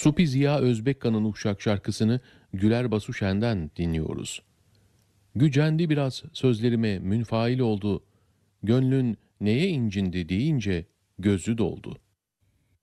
Supi Ziya Özbekkan'ın Uşak şarkısını Güler Basuşen'den dinliyoruz. Gücendi biraz sözlerime münfail oldu, gönlün neye incindi deyince gözü doldu.